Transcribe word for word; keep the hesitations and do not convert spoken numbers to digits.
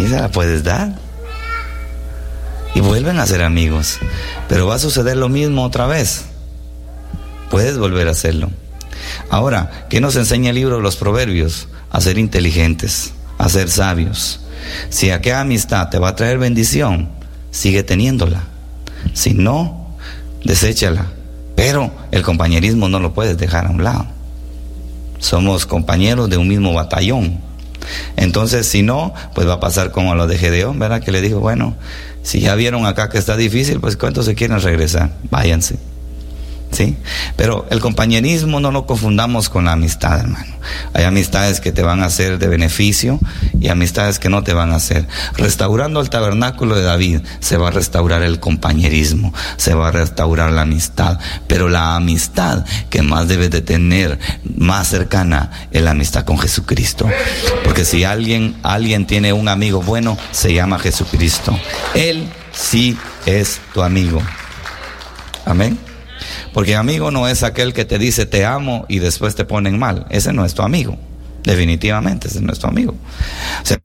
sí, se la puedes dar. Y vuelven a ser amigos. Pero va a suceder lo mismo otra vez. Puedes volver a hacerlo. Ahora, ¿qué nos enseña el libro de los Proverbios? A ser inteligentes, a ser sabios. Si aquella amistad te va a traer bendición, sigue teniéndola. Si no, deséchala. Pero el compañerismo no lo puedes dejar a un lado. Somos compañeros de un mismo batallón. Entonces, si no, pues va a pasar como a lo de Gedeón, ¿verdad? Que le dijo, bueno, si ya vieron acá que está difícil, pues ¿cuántos se quieren regresar? Váyanse. ¿Sí? Pero el compañerismo no lo confundamos con la amistad, hermano. Hay amistades que te van a hacer de beneficio y amistades que no te van a hacer. Restaurando el tabernáculo de David, se va a restaurar el compañerismo, se va a restaurar la amistad. Pero la amistad que más debes de tener, más cercana, es la amistad con Jesucristo. Porque si alguien, alguien tiene un amigo bueno, se llama Jesucristo. Él sí es tu amigo. Amén. Porque amigo no es aquel que te dice te amo y después te ponen mal. Ese no es tu amigo. Definitivamente, ese no es tu amigo. O sea,